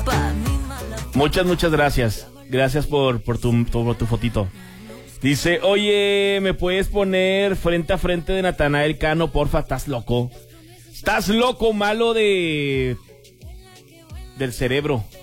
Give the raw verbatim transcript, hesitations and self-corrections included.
Muchas, muchas gracias. Gracias por, por, tu, por tu fotito. Dice, oye, ¿me puedes poner frente a frente de Natanael Cano, porfa? ¿Estás loco? ¿Estás loco, malo de... del cerebro?